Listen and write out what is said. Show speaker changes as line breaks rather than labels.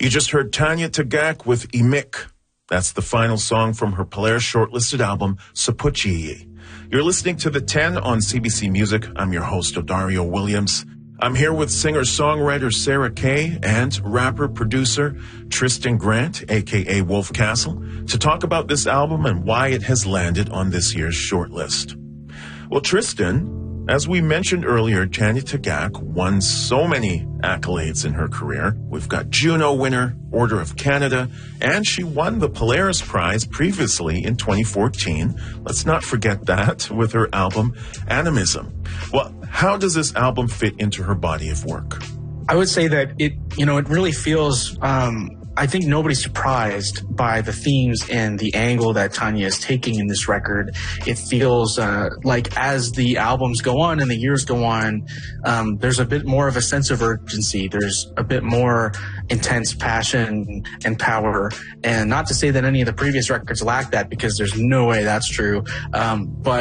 You just heard Tanya Tagaq with Imik. That's the final song from her Polaris shortlisted album, Sapuchi. You're listening to The 10 on CBC Music. I'm your host, Odario Williams. I'm here with singer-songwriter Sarah Kay and rapper-producer Tristan Grant, a.k.a. Wolf Castle, to talk about this album and why it has landed on this year's shortlist. Well, Tristan, as we mentioned earlier, Tanya Tagaq won so many accolades in her career. We've got Juno winner, Order of Canada, and she won the Polaris Prize previously in 2014. Let's not forget that with her album Animism. Well, how does this album fit into her body of work?
I would say that it really feels, I think nobody's surprised by the themes and the angle that Tanya is taking in this record. It feels like as the albums go on and the years go on, there's a bit more of a sense of urgency. There's a bit more intense passion and power. And not to say that any of the previous records lack that, because there's no way that's true. But